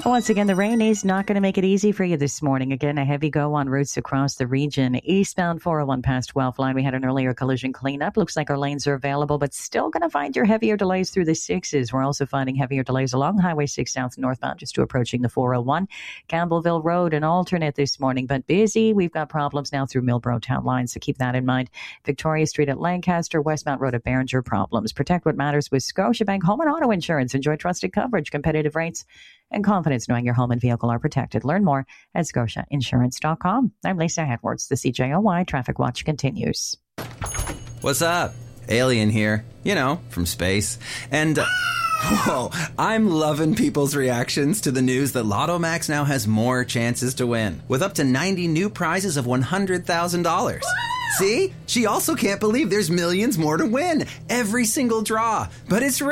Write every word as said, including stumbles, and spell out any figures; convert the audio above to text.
Once again, the rain is not going to make it easy for you this morning. Again, a heavy go on routes across the region. Eastbound four oh one past twelve line, we had an earlier collision cleanup. Looks like our lanes are available, but still going to find your heavier delays through the sixes. We're also finding heavier delays along Highway six South northbound, just to approaching the four oh one. Campbellville Road, an alternate this morning, but busy. We've got problems now through Millbrow Town line, so keep that in mind. Victoria Street at Lancaster, Westmount Road at Barringer, problems. Protect what matters with Scotiabank Home and Auto Insurance. Enjoy trusted coverage, competitive rates, and confidence knowing your home and vehicle are protected. Learn more at scotia insurance dot com. I'm Lisa Edwards. The C J O Y Traffic Watch continues. What's up? Alien here. You know, from space. And, uh, whoa, I'm loving people's reactions to the news that Lotto Max now has more chances to win, with up to ninety new prizes of one hundred thousand dollars. See? She also can't believe there's millions more to win every single draw. But it's real.